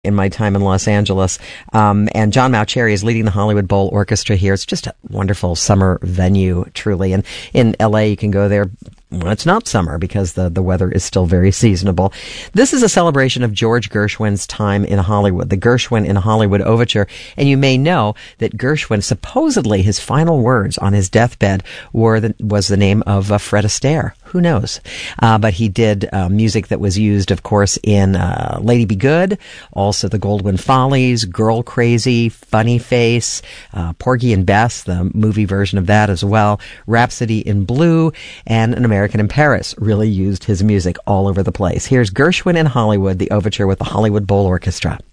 in my time in Los Angeles. And John Mauceri is leading the Hollywood Bowl Orchestra here. It's just a wonderful summer venue, truly. And in LA, you can go there when it's not summer because the weather is still very seasonable. This is a celebration of George Gershwin's time in Hollywood, the Gershwin in Hollywood Overture. And you may know that Gershwin, supposedly his final words on his deathbed was the name of Fred Astaire. Who knows? But he did music that was used, of course, in Lady Be Good, also the Goldwyn Follies, Girl Crazy, Funny Face, Porgy and Bess, the movie version of that as well, Rhapsody in Blue, and An American in Paris really used his music all over the place. Here's Gershwin in Hollywood, the overture with the Hollywood Bowl Orchestra.